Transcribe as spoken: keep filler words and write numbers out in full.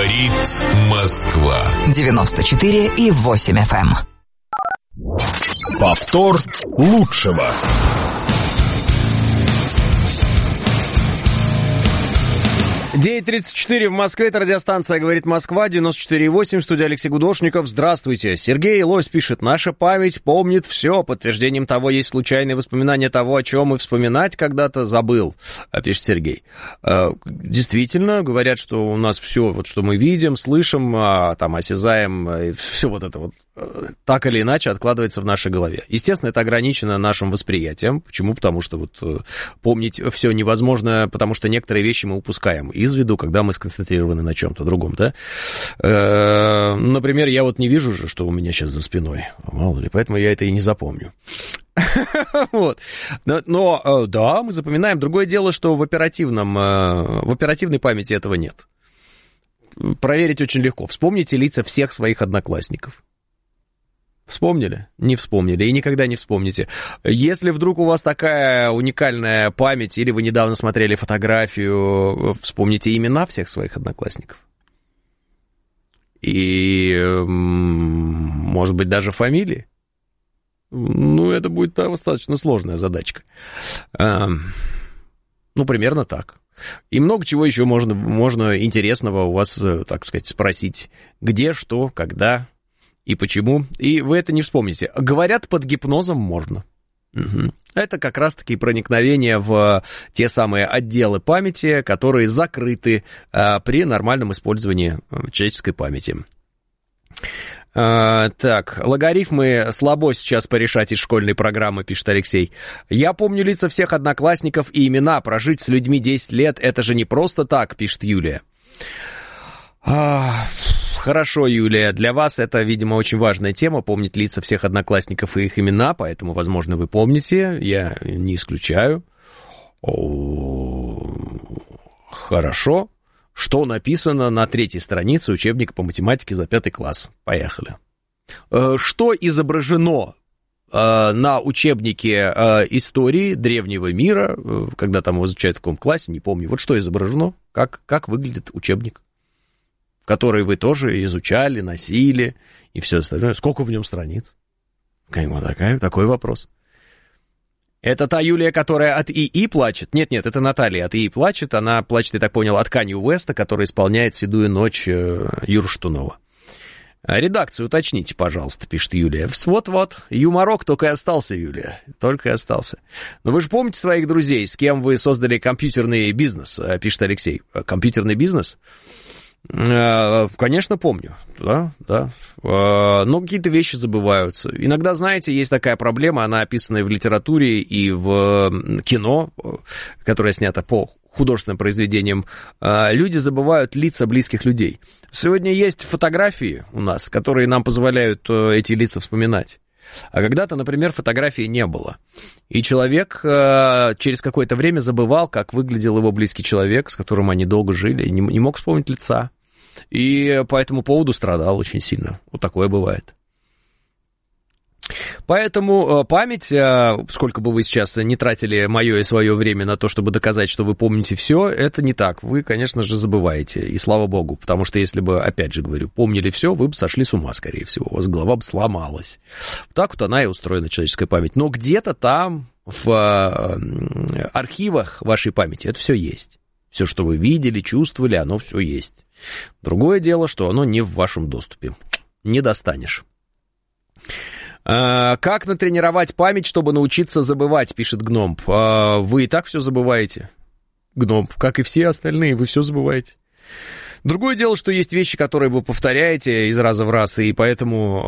Говорит Москва. девяносто четыре и восемь эф эм. Повтор лучшего. девять тридцать четыре в Москве, это радиостанция «Говорит Москва», девяносто четыре и восемь, студия Алексей Гудошников. Здравствуйте. Сергей Лось пишет: наша память помнит все. Подтверждением того есть случайные воспоминания того, о чем и вспоминать когда-то забыл, пишет Сергей. Действительно, говорят, что у нас все, вот, что мы видим, слышим, там, осязаем, все вот это вот так или иначе откладывается в нашей голове. Естественно, это ограничено нашим восприятием. Почему? Потому что вот помнить все невозможно, потому что некоторые вещи мы упускаем из виду, когда мы сконцентрированы на чем-то другом, да? Например, я вот не вижу же, что у меня сейчас за спиной, мало ли, поэтому я это и не запомню. Вот. Но, но, да, мы запоминаем. Другое дело, что в оперативном, в оперативной памяти этого нет. Проверить очень легко. Вспомните лица всех своих одноклассников. Вспомнили? Не вспомнили и никогда не вспомните. Если вдруг у вас такая уникальная память, или вы недавно смотрели фотографию, вспомните имена всех своих одноклассников. И, может быть, даже фамилии. Ну, это будет достаточно сложная задачка. Ну, примерно так. И много чего еще можно, можно интересного у вас, так сказать, спросить. Где, что, когда и почему. И вы это не вспомните. Говорят, под гипнозом можно. Угу. Это как раз-таки проникновение в те самые отделы памяти, которые закрыты а, при нормальном использовании человеческой памяти. А, так, логарифмы слабо сейчас порешать из школьной программы, пишет Алексей. Я помню лица всех одноклассников и имена. Прожить с людьми десять лет, это же не просто так, пишет Юлия. А, хорошо, Юлия, для вас это, видимо, очень важная тема, помнить лица всех одноклассников и их имена, поэтому, возможно, вы помните, я не исключаю. О, хорошо. Что написано на третьей странице учебника по математике за пятый класс? Поехали. Что изображено на учебнике истории древнего мира, когда там его изучают в каком классе, не помню. Вот что изображено, как, как выглядит учебник, который вы тоже изучали, носили и все остальное. Сколько в нем страниц? Такая, такой вопрос. Это та Юлия, которая от ИИ плачет? Нет-нет, это Наталья от ИИ плачет. Она плачет, я так понял, от Канье Уэста, который исполняет «Седую ночь» Юры Штунова. Редакцию уточните, пожалуйста, пишет Юлия. Вот-вот, юморок только и остался, Юлия, только и остался. Но вы же помните своих друзей, с кем вы создали компьютерный бизнес, пишет Алексей. Компьютерный бизнес? Конечно, помню, да, да, но какие-то вещи забываются. Иногда, знаете, есть такая проблема, она описана и в литературе, и в кино, которое снято по художественным произведениям. Люди забывают лица близких людей. Сегодня есть фотографии у нас, которые нам позволяют эти лица вспоминать. А когда-то, например, фотографии не было. И человек э, через какое-то время забывал, как выглядел его близкий человек, с которым они долго жили, и не, не мог вспомнить лица. И по этому поводу страдал очень сильно. Вот такое бывает. Поэтому э, память, э, сколько бы вы сейчас не тратили мое и свое время на то, чтобы доказать, что вы помните все, это не так. Вы, конечно же, забываете. И слава богу, потому что если бы, опять же говорю, помнили все, вы бы сошли с ума, скорее всего. У вас голова бы сломалась. Так вот она и устроена, человеческая память. Но где-то там, в э, архивах вашей памяти, это все есть. Все, что вы видели, чувствовали, оно все есть. Другое дело, что оно не в вашем доступе. Не достанешь. Как натренировать память, чтобы научиться забывать, пишет Гном. Вы и так все забываете, Гном, как и все остальные, вы все забываете. Другое дело, что есть вещи, которые вы повторяете из раза в раз, и поэтому